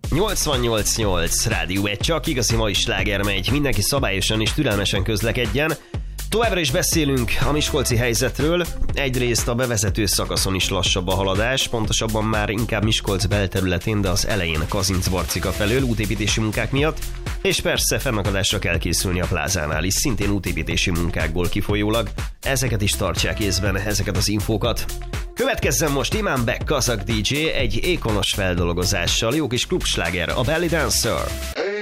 88.8 Rádió 1, csak igazi mai sláger megy. Mindenki szabályosan és türelmesen közlekedjen. Továbbra is beszélünk a miskolci helyzetről. Egyrészt a bevezető szakaszon is lassabb a haladás, pontosabban már inkább Miskolc belterületén, de az elején Kazincbarcika felől útépítési munkák miatt, és persze fennakadásra kell készülni a plázánál is, szintén útépítési munkákból kifolyólag. Ezeket is tartsák észben, ezeket az infókat. Következzen most Iman Beck Kazak DJ egy ékonos feldolgozással, jó kis klubsláger, a Belly Dancer.